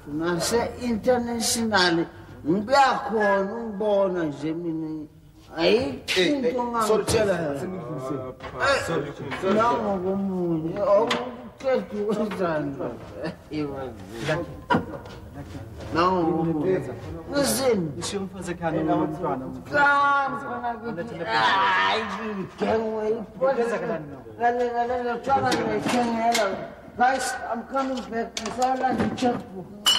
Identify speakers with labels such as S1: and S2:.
S1: nase-international ngiyakhona ungibona nje mina ayikho into nangokomunye awuqeda ukwenzani nangokomunye ngizini Guys, I'm coming back. I saw like a checkbook.